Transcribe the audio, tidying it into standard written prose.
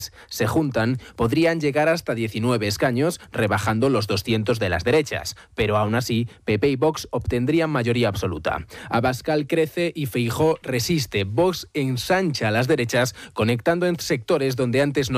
se juntan, podrían llegar hasta 19 escaños, rebajando los 200 de las derechas. Pero aún así, PP y Vox obtendrían mayoría absoluta. Abascal crece y Feijóo resiste. Vox ensancha las derechas, conectando en sectores donde antes no